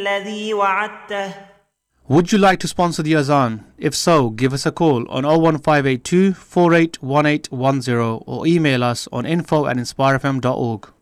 الذي وعدته. Would you like to sponsor the Azan? If so, give us a call on 01582 481810 or email us on info@inspirefm.org.